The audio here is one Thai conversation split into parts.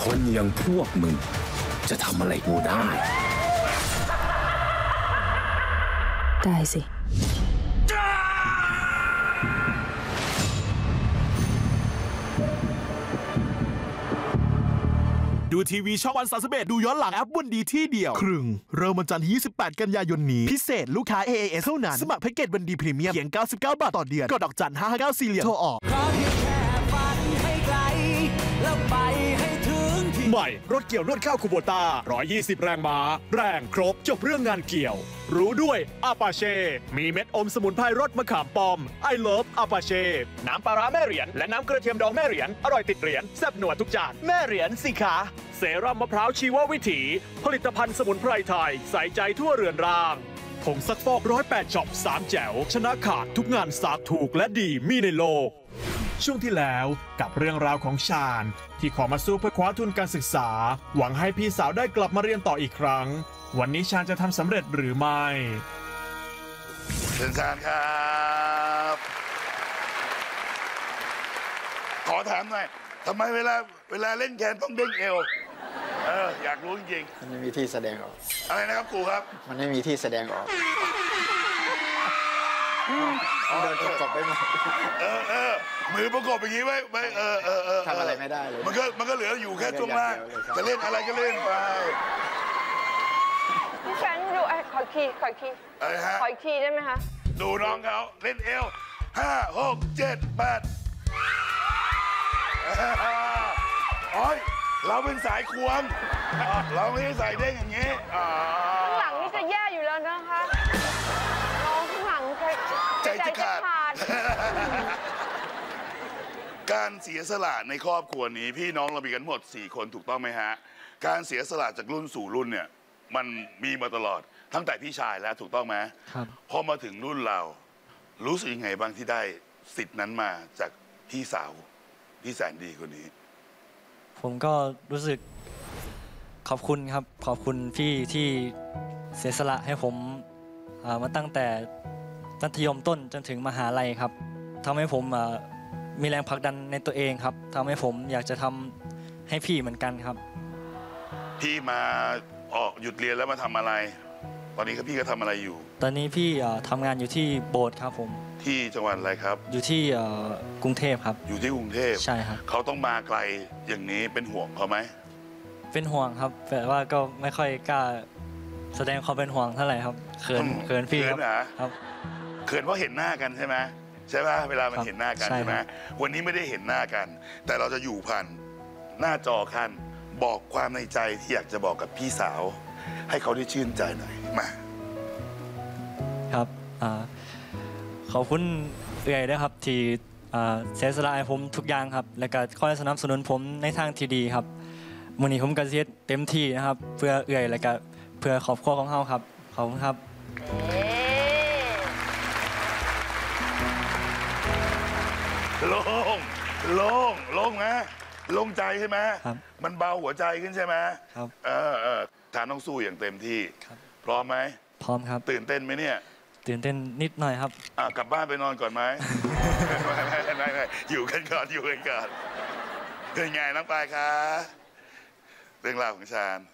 คนอย่างพวกมึงจะทำอะไรกูได้สิดูทีวีช่องวัน31ดูย้อนหลังแอปวันดีที่เดียวครึ่งเริ่มวันจันทร์ที่28 กันยายนนี้พิเศษลูกค้า AAS เท่านั้นสมัครแพ็กเกจวันดีพรีเมียมเพียง99 บาทต่อเดือนกดดอกจัน559 4 เหลี่ยมโทรออกใหม่รถเกี่ยวนวดข้าวคูโบต้า120 แรงม้าแรงครบจบเรื่องงานเกี่ยวรู้ด้วยอาปาเช่มีเม็ดอมสมุนไพรรสมะขามป้อมไอเลิฟอาปาเช่น้ำปลาร้าแม่เหรียญและน้ำกระเทียมดองแม่เหรียญอร่อยติดเหรียญแซ่บหนัวทุกจานแม่เหรียญสิคะเซรั่มมะพร้าวชีววิถีผลิตภัณฑ์สมุนไพรไทยใส่ใจทั่วเรือนร่างผงซักฟอก108ช็อป3แจ๋วชนะขาดทุกงานสากถูกและดีมีในโลกช่วงที่แล้วกับเรื่องราวของชาญที่ขอมาสู้เพื่อคว้าทุนการศึกษาหวังให้พี่สาวได้กลับมาเรียนต่ออีกครั้งวันนี้ชาญจะทำสำเร็จหรือไม่เชิญชาญครับขอถามหน่อยทำไมเวลาเล่นแคนต้องเด้งเอวอยากรู้จริงมันไม่มีที่แสดงออกอะไรนะครับครูครับมันไม่มีที่แสดงออกเดินประกบไปหมดมือประกบอย่างนี้ไว้ทำอะไรไม่ได้เลยมันก็เหลืออยู่แค่ช่วงล่างจะเล่นอะไรก็เล่นไปพี่แฟนดูขออีกทีอะไรฮะขออีกทีได้ไหมคะดูน้องเขาเล่นเอว5 6 7 8โอ้ยเราเป็นสายควงเราไม่ใช่สายเด้งอย่างนี้ข้างหลังนี่จะแย่อยู่แล้วนะคะน้องข้างหลังใจจะขาดการเสียสละในครอบครัวนี้พี่น้องเรามีกันหมด4 คนถูกต้องไหมฮะการเสียสละจากรุ่นสู่รุ่นเนี่ยมันมีมาตลอดตั้งแต่พี่ชายแล้วถูกต้องไหมครับพอมาถึงรุ่นเรารู้สึกยังไงบ้างที่ได้สิทธินั้นมาจากพี่สาวที่แสนดีคนนี้ผมก็รู้สึกขอบคุณครับขอบคุณพี่ที่เสียสละให้ผมมาตั้งแต่มัธยมต้นจนถึงมหาลัยครับทำให้ผมมีแรงผลักดันในตัวเองครับทำให้ผมอยากจะทำให้พี่เหมือนกันครับพี่มาหยุดเรียนแล้วมาทำอะไรตอนนี้พี่ก็ทำอะไรอยู่ตอนนี้พี่ทำงานอยู่ที่โบสถ์ครับผมที่จังหวัดอะไรครับอยู่ที่กรุงเทพครับอยู่ที่กรุงเทพใช่ครับเขาต้องมาไกลอย่างนี้เป็นห่วงเขาไหมเป็นห่วงครับแต่ว่าก็ไม่ค่อยกล้าแสดงความเป็นห่วงเท่าไหร่ครับเขินพี่ครับเขินเพราะเห็นหน้ากันใช่ไหมใช่ไหมเวลามันเห็นหน้ากันใช่ไหมวันนี้ไม่ได้เห็นหน้ากันแต่เราจะอยู่ผ่านหน้าจอกันบอกความในใจที่อยากจะบอกกับพี่สาวให้เขาได้ชื่นใจหน่อยมาครับขอบคุณเอื่อยด้วยครับที่เสียสละให้ผมทุกอย่างครับและก็คอยสนับสนุนผมในทางที่ดีครับมื้อนี้ผมก็เฮ็ดเต็มที่นะครับเพื่อเอื่อยและก็เพื่อครอบครัวของเฮาครับขอบคุณครับโล่งนะโล่งใจใช่ไหมมันเบาหัวใจขึ้นใช่ไหมครับฐานต้องสู้อย่างเต็มที่พร้อมไหมพร้อมครับตื่นเต้นไหมเนี่ยตื่นเต้นนิดหน่อยครับกลับบ้านไปนอนก่อนไหมไม่อยู่กันก่อนเป็นไงน้องปายคะเรื่องราวของชาญ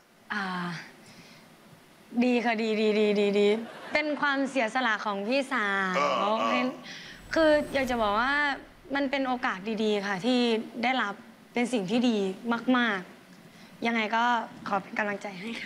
ดีค่ะดีเป็นความเสียสละของพี่สาวคืออยากจะบอกว่ามันเป็นโอกาสดีๆค่ะที่ได้รับเป็นสิ่งที่ดีมากๆยังไงก็ขอเป็นกำลังใจให้ค่ะ